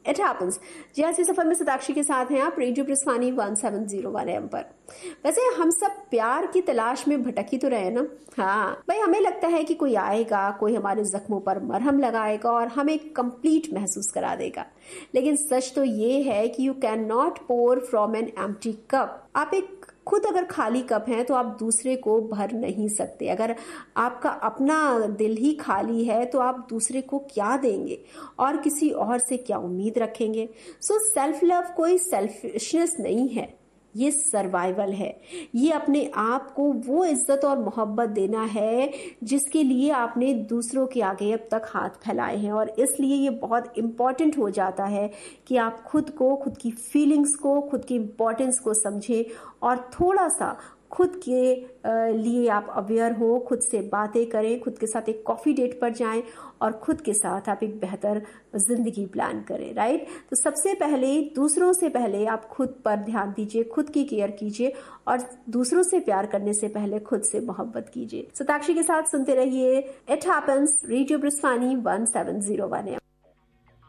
It happens. जी हाँ, इसी सफर में सताक्षी के साथ हैं आप रेडियो ब्रिस्वानी 1701 AM पर। वैसे हम सब प्यार की तलाश में भटक ही तो रहे ना। हाँ भाई, हमें लगता है कि कोई आएगा, कोई हमारे जख्मों पर मरहम लगाएगा और हमें कंप्लीट महसूस करा देगा। लेकिन सच तो ये है कि you can not pour from an empty cup. आप एक खुद अगर खाली कप है तो आप दूसरे को भर नहीं सकते। अगर आपका अपना दिल ही खाली है तो आप दूसरे को क्या देंगे और किसी और से क्या उम्मीद रखेंगे। सो सेल्फ लव कोई सेल्फिशनेस नहीं है, ये सर्वाइवल है। ये अपने आप को वो इज्जत और मोहब्बत देना है जिसके लिए आपने दूसरों के आगे अब तक हाथ फैलाए हैं। और इसलिए ये बहुत इम्पॉर्टेंट हो जाता है कि आप खुद को, खुद की फीलिंग्स को, खुद की इम्पोर्टेंस को समझें और थोड़ा सा खुद के लिए आप अवेयर हो, खुद से बातें करें, खुद के साथ एक कॉफी डेट पर जाएं और खुद के साथ आप एक बेहतर जिंदगी प्लान करें। राइट, तो सबसे पहले, दूसरों से पहले आप खुद पर ध्यान दीजिए, खुद की केयर कीजिए और दूसरों से प्यार करने से पहले खुद से मोहब्बत कीजिए। सताक्षी के साथ सुनते रहिए इट हैपेंस, रेडियो ब्रिस्वानी 1701 AM।